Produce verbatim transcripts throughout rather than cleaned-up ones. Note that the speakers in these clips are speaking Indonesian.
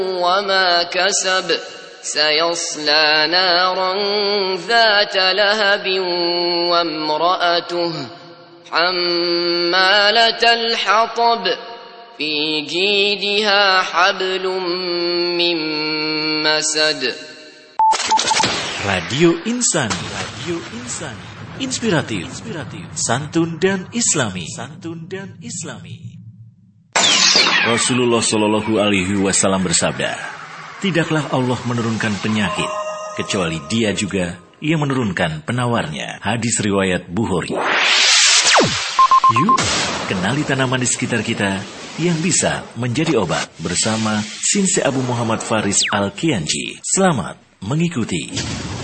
وما كسب سيصلى نارا ذات لهب وامرأته حمالة الحطب في جيدها حبل من مسد. Radio Insani, Radio Insani, inspiratif, inspiratif, santun dan islami, santun dan islami. Rasulullah Shallallahu Alaihi Wasallam bersabda, tidaklah Allah menurunkan penyakit kecuali Dia juga yang menurunkan penawarnya. Hadis riwayat Bukhari. Yuk, kenali tanaman di sekitar kita yang bisa menjadi obat bersama Sinse Abu Muhammad Faris Al-Kianji. Selamat mengikuti.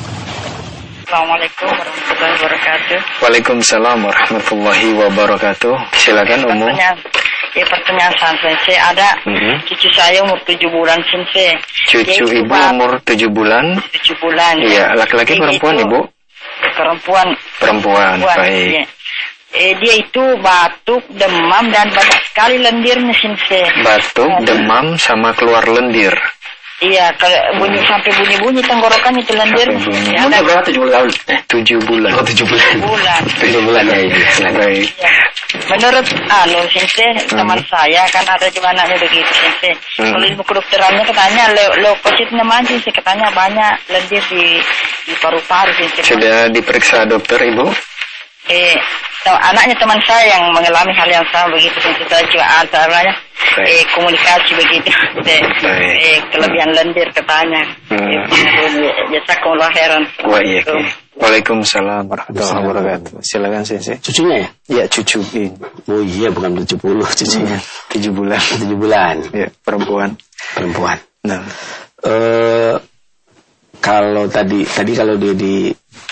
Assalamualaikum warahmatullahi wabarakatuh. Waalaikumsalam warahmatullahi wabarakatuh. Silakan Ummu. Ya, pertanyaan Sensei, ada mm-hmm. cucu saya umur tujuh bulan Sensei. Cucu ibu bak- umur tujuh bulan? Tujuh bulan. Iya, laki-laki perempuan itu, ibu? Perempuan. Perempuan, perempuan baik. Ya. Eh, dia itu batuk, demam, dan banyak sekali lendirnya Sensei. Batuk, nah, demam, sama keluar lendir. Iya, kalau bunyi sampai bunyi-bunyi tenggorokan itu lendir. Ya, ada berapa tujuh bulan? Eh, tujuh bulan. Oh, tujuh bulan. Bulan. Tujuh bulan ya ini. Baik. Ya. Menurut anu Sensei, hmm. teman saya kan ada di mananya begitu Sensei. Hmm. Kalau ilmu kedokterannya katanya leukositnya maju sih, katanya banyak lendir di di paru-paru Sensei. Sudah diperiksa dokter Ibu? Eh, anaknya teman saya yang mengalami hal yang sama begitu Sensei, saya juga antaranya eh komunikasi begitu. Eh, eh kelebihan lendir katanya. Hmm. Eh, jazakumullah khairan. Wah iya. Waalaikumsalam warahmatullahi wabarakatuh. Silakan Sensei. Cucunya ya? Iya, cucu. Oh iya, bukan tujuh puluh cucunya. tujuh bulan. tujuh bulan. Iya, perempuan. Perempuan. Nah. Uh, kalau tadi tadi kalau dia di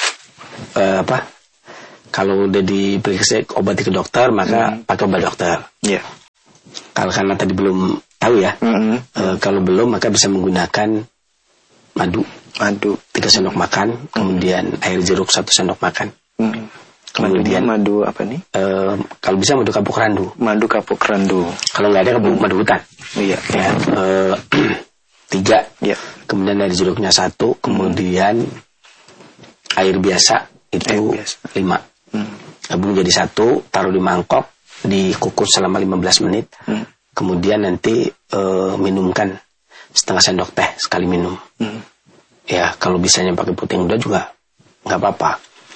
uh, apa? Kalau udah diperiksa obati ke dokter, maka hmm. pakai obat dokter. Iya. Kalau karena tadi belum tahu ya. Hmm. Uh, kalau belum maka bisa menggunakan madu. Madu tiga sendok makan, kemudian air jeruk satu sendok makan. Hmm. Kemudian madu apa nih? Uh, kalau bisa madu kapuk randu. Madu kapuk randu. Kalau nggak ada kapuk madu hutan. Iya. Ya. Uh, tiga. Iya. Kemudian air jeruknya satu. Kemudian hmm. air biasa itu air biasa. lima. Hmm. Gabung jadi satu. Taruh di mangkok, dikukus selama lima belas menit. Hmm. Kemudian nanti uh, minumkan setengah sendok teh sekali minum. Hmm. Ya, kalau bisanya pakai puting udang juga nggak apa-apa.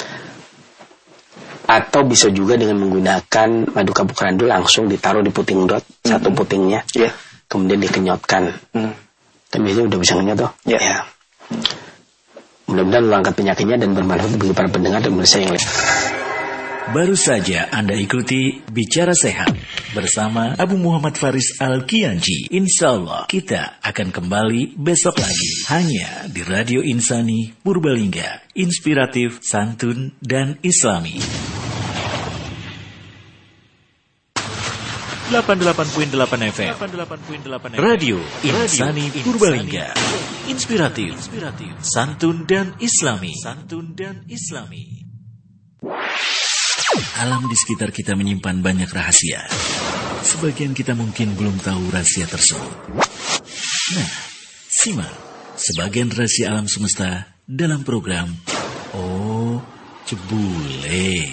Atau bisa juga dengan menggunakan madu kapuk randu langsung ditaruh di puting dot mm-hmm. satu putingnya, yeah. kemudian dikenyotkan. Mm. Kan biasanya udah bisa ngenyot toh. Yeah. Ya. Mudah-mudahan lu angkat penyakitnya dan bermanfaat bagi para pendengar dan pemirsa yang lain. Baru saja Anda ikuti Bicara Sehat bersama Abu Muhammad Faris Al-Kianji. Insya Allah kita akan kembali besok lagi. Hanya di Radio Insani Purbalingga. Inspiratif, santun, dan islami. delapan puluh delapan koma delapan F M Radio Insani Purbalingga. Inspiratif, santun, dan islami. Santun dan islami. Alam di sekitar kita menyimpan banyak rahasia. Sebagian kita mungkin belum tahu rahasia tersebut. Nah, simak sebagian rahasia alam semesta dalam program Oh Jebule.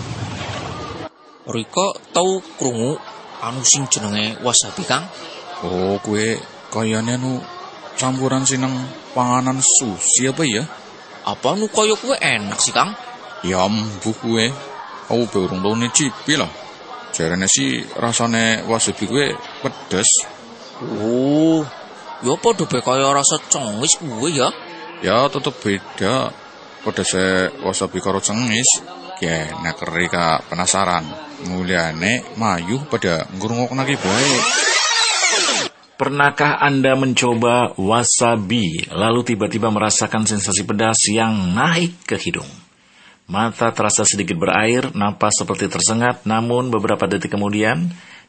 Riko tahu krungu anu sing jenenge wasabi, Kang? Oh, kue kayane anu campuran sineng panganan sushi apa ya? Apa nu koyo kue enak sih, Kang? Ya mbuh kue. Aku baru tau nyicipi lah. Jarane sih rasane wasabi gue pedes. Oh, ya padha bae kaya rasa cengis gue ya. Ya tetep beda. Pedese wasabi karo cengis. Ya nek rika penasaran. Mulyane mayu pada ngrungokna ki bae. Pernahkah Anda mencoba wasabi lalu tiba-tiba merasakan sensasi pedas yang naik ke hidung? Mata terasa sedikit berair, napas seperti tersengat, namun beberapa detik kemudian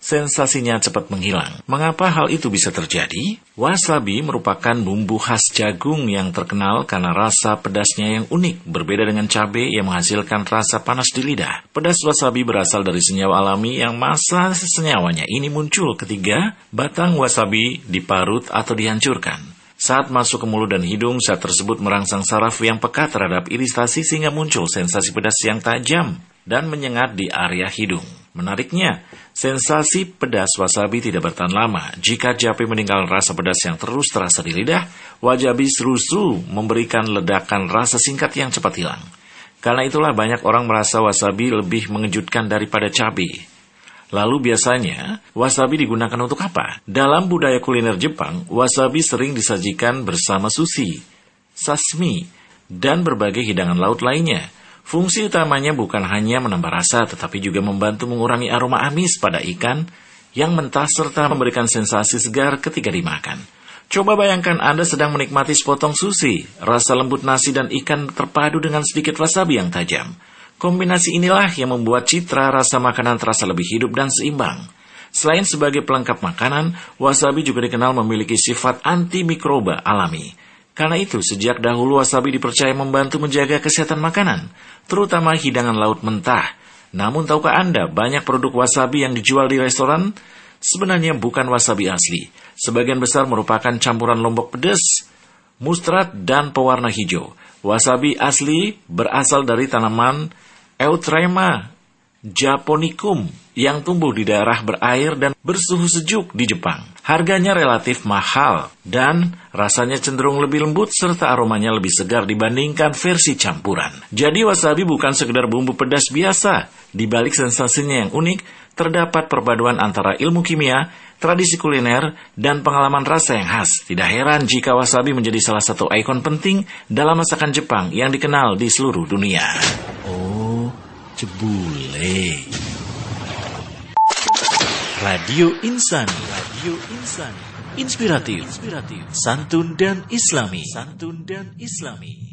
sensasinya cepat menghilang. Mengapa hal itu bisa terjadi? Wasabi merupakan bumbu khas jagung yang terkenal karena rasa pedasnya yang unik, berbeda dengan cabai yang menghasilkan rasa panas di lidah. Pedas wasabi berasal dari senyawa alami yang masa senyawanya ini muncul ketika batang wasabi diparut atau dihancurkan. Saat masuk ke mulut dan hidung, zat tersebut merangsang saraf yang peka terhadap iritasi sehingga muncul sensasi pedas yang tajam dan menyengat di area hidung. Menariknya, sensasi pedas wasabi tidak bertahan lama. Jika Japi meninggalkan rasa pedas yang terus terasa di lidah, wasabi rusu memberikan ledakan rasa singkat yang cepat hilang. Karena itulah banyak orang merasa wasabi lebih mengejutkan daripada cabai. Lalu biasanya, wasabi digunakan untuk apa? Dalam budaya kuliner Jepang, wasabi sering disajikan bersama sushi, sashimi, dan berbagai hidangan laut lainnya. Fungsi utamanya bukan hanya menambah rasa, tetapi juga membantu mengurangi aroma amis pada ikan yang mentah serta memberikan sensasi segar ketika dimakan. Coba bayangkan Anda sedang menikmati sepotong sushi, rasa lembut nasi dan ikan terpadu dengan sedikit wasabi yang tajam. Kombinasi inilah yang membuat citra rasa makanan terasa lebih hidup dan seimbang. Selain sebagai pelengkap makanan, wasabi juga dikenal memiliki sifat antimikroba alami. Karena itu, sejak dahulu wasabi dipercaya membantu menjaga kesehatan makanan, terutama hidangan laut mentah. Namun tahukah Anda, banyak produk wasabi yang dijual di restoran sebenarnya bukan wasabi asli. Sebagian besar merupakan campuran lombok pedas, mustard, dan pewarna hijau. Wasabi asli berasal dari tanaman Eutrema japonicum yang tumbuh di daerah berair dan bersuhu sejuk di Jepang. Harganya relatif mahal dan rasanya cenderung lebih lembut serta aromanya lebih segar dibandingkan versi campuran. Jadi wasabi bukan sekedar bumbu pedas biasa. Di balik sensasinya yang unik, terdapat perpaduan antara ilmu kimia, tradisi kuliner, dan pengalaman rasa yang khas. Tidak heran jika wasabi menjadi salah satu ikon penting dalam masakan Jepang yang dikenal di seluruh dunia. Oh, cebule. Radio Insani, Radio Insani, inspiratif, inspiratif, santun dan islami, santun dan islami.